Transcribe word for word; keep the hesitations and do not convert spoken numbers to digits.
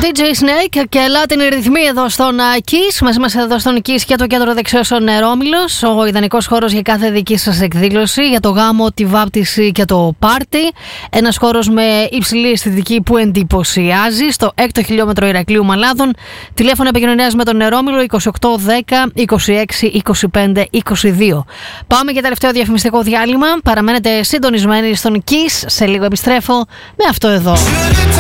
ντι τζέι Snake και Latin ρυθμοί εδώ στον Kiss. Μαζί μας εδώ στον Kiss και το κέντρο δεξιώσεων Νερόμυλος. Ο ιδανικός χώρος για κάθε δική σας εκδήλωση, για το γάμο, τη βάπτιση και το πάρτι. Ένας χώρος με υψηλή αισθητική που εντυπωσιάζει στο έκτο χιλιόμετρο Ηρακλείου Μαλάδων. Τηλέφωνο επικοινωνίας με τον Νερόμυλο είκοσι οκτώ δέκα είκοσι έξι είκοσι πέντε είκοσι δύο. Πάμε για τελευταίο διαφημιστικό διάλειμμα. Παραμένετε συντονισμένοι στον Kiss. Σε λίγο επιστρέφω με αυτό εδώ.